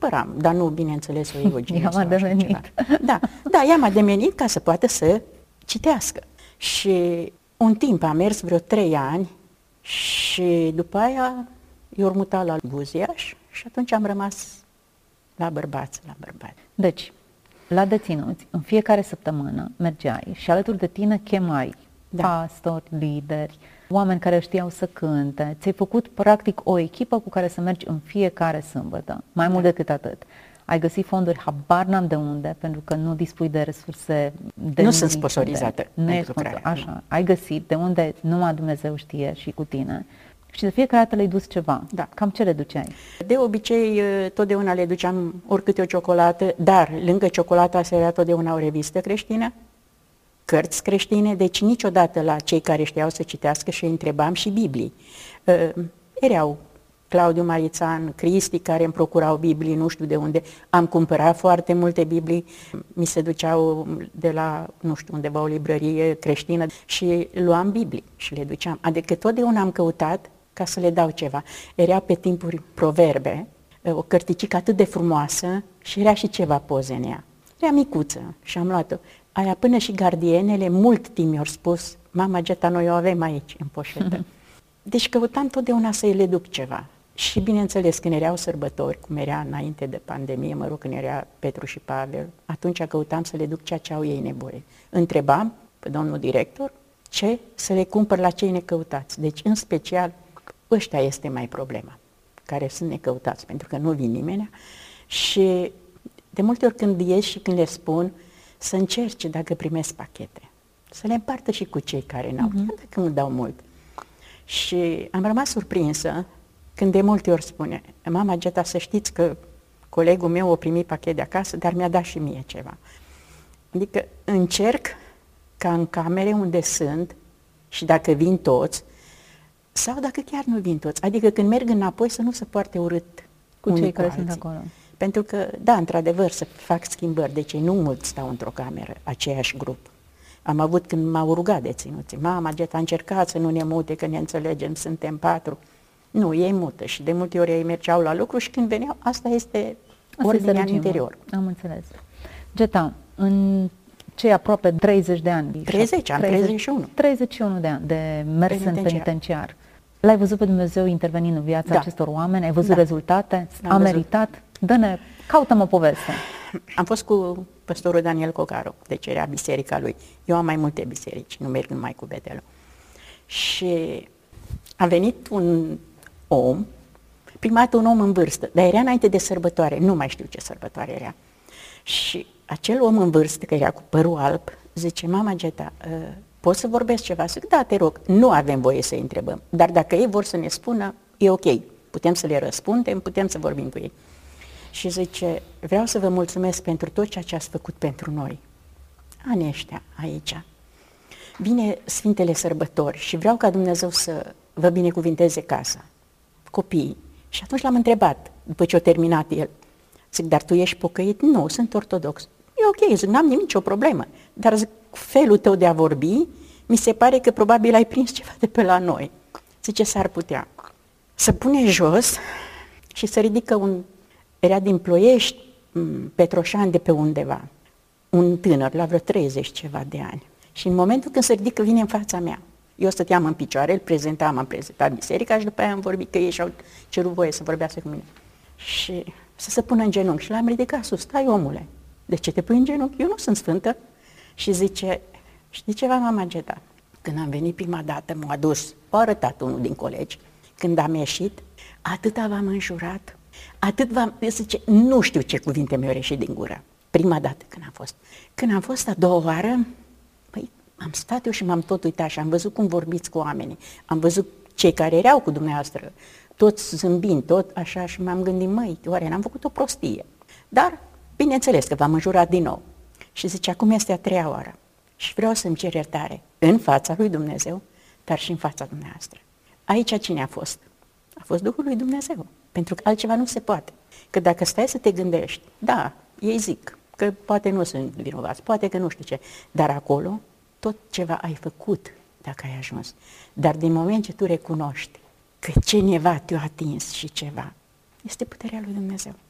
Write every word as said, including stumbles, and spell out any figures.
cumpăram, dar nu, bineînțeles, o Eugenie ea m-a devenit. Da, da, ea m-a devenit ca să poată să citească. Și un timp a mers, vreo trei ani, și după aia i-au mutat la Buziaș și atunci am rămas la bărbați, la bărbați. Deci, la deținuți, în fiecare săptămână mergeai și alături de tine chemai da. pastori, lideri, oameni care știau să cânte. Ți-ai făcut practic o echipă cu care să mergi în fiecare sâmbătă. Mai da. mult decât atât. Ai găsit fonduri, habar n-am de unde, pentru că nu dispui de resurse. De nu sunt sponsorizate. Nu e sponsor, așa. Nu. Ai găsit de unde numai Dumnezeu știe și cu tine. Și de fiecare dată le-ai dus ceva. Da. Cam ce le duceai? De obicei, totdeauna le duceam oricâte o ciocolată, dar lângă ciocolata se era totdeauna o revistă creștină, cărți creștine, deci niciodată la cei care știau să citească și îi întrebam și Biblii. Uh, erau Claudiu Marițan, Cristi, care îmi procurau Biblii, nu știu de unde. Am cumpărat foarte multe Biblii, mi se duceau de la, nu știu, undeva o librărie creștină și luam Biblii și le duceam. Adică totdeauna am căutat ca să le dau ceva. Era pe timpuri Proverbe, o cărticică atât de frumoasă și era și ceva poze în ea. Era micuță și am luat-o. Aia până și gardienele mult timp mi-au spus, mama Geta, noi o avem aici, în poșetă. Deci căutam totdeauna să le duc ceva. Și bineînțeles, când erau sărbători, cum era înainte de pandemie, mă rog, când era Petru și Pavel, atunci căutam să le duc ceea ce au ei nevoie. Întrebam pe domnul director ce să le cumpăr la cei necăutați. Deci, în special, ăștia este mai problema, care sunt necăutați, pentru că nu vin nimeni. Și de multe ori când ies și când le spun, să încerce dacă primesc pachete, să le împartă și cu cei care n-au, uh-huh. chiar dacă nu dau mult. Și am rămas surprinsă când de multe ori spune, mama Geta, să știți că colegul meu a primit pachet de acasă, dar mi-a dat și mie ceva. Adică încerc ca în camere unde sunt și dacă vin toți, sau dacă chiar nu vin toți, adică când merg înapoi să nu se poarte urât cu cei cu care alții. sunt acolo. Pentru că, da, într-adevăr, să fac schimbări, deci nu mulți stau într-o cameră, aceeași grup. Am avut când m-au rugat deținuții, mama Geta, încercați să nu ne mute, că ne înțelegem, suntem patru. Nu, ei mută și de multe ori ei mergeau la lucru și când veneau, asta este ordinea în interior. Am înțeles. Geta, în cei aproape treizeci de ani, treizeci, am treizeci și unu. treizeci și unu de ani de mers penitenciar. în penitenciar. L-ai văzut pe Dumnezeu intervenind în viața da. acestor oameni? Ai văzut da. rezultate? Am A văzut. meritat? Dă-ne, caută-mă poveste. Am fost cu păstorul Daniel Cocaru, deci era biserica lui. Eu am mai multe biserici, nu merg numai cu Betelul. Și a venit un om, prima dată un om în vârstă, dar era înainte de sărbătoare, nu mai știu ce sărbătoare era. Și acel om în vârstă, că era cu părul alb, zice, mama Geta, uh, poți să vorbesc ceva? Zic, da, te rog, nu avem voie să-i întrebăm, dar dacă ei vor să ne spună, e ok, putem să le răspundem, putem să vorbim cu ei. Și zice, vreau să vă mulțumesc pentru tot ceea ce ați făcut pentru noi. Anii ăștia aici. Vine Sfintele Sărbători și vreau ca Dumnezeu să vă binecuvinteze casa, copiii. Și atunci l-am întrebat, după ce a terminat el, zic, dar tu ești pocăit? Nu, sunt ortodox. E ok, zic, n-am nicio problemă, dar zic, felul tău de a vorbi, mi se pare că probabil ai prins ceva de pe la noi. Zice, s-ar putea. Să pune jos și să ridică un, era din Ploiești, Petroșani de pe undeva, un tânăr, la vreo treizeci ceva de ani. Și în momentul când se ridică, vine în fața mea. Eu stăteam în picioare, îl prezentam, am prezentat biserica și după aia am vorbit că ei și-au cerut voie să vorbească cu mine. Și să se pună în genunchi și l-am ridicat sus, stai omule, de ce te pui în genunchi? Eu nu sunt sfântă. Și zice, știi ceva, mama Geta? Când am venit prima dată, m-a adus, a arătat unul din colegi, când am ieșit, atâta v-am înjurat, atât v-am, zice, nu știu ce cuvinte mi-au ieșit din gură. Prima dată când am fost. Când am fost a doua oară, păi, am stat eu și m-am tot uitat și am văzut cum vorbiți cu oamenii. Am văzut cei care erau cu dumneavoastră, toți zâmbind, tot așa, și m-am gândit, măi, oare n-am făcut o prostie? Dar, bineînțeles că v-am înjurat din nou. Și zice, acum este a treia oară și vreau să-mi cer iertare în fața lui Dumnezeu, dar și în fața dumneavoastră. Aici cine a fost? A fost Duhul lui Dumnezeu, pentru că altceva nu se poate. Că dacă stai să te gândești, da, ei zic că poate nu sunt vinovați, poate că nu știu ce, dar acolo tot ceva ai făcut dacă ai ajuns. Dar din moment ce tu recunoști că cineva te-a atins și ceva, este puterea lui Dumnezeu.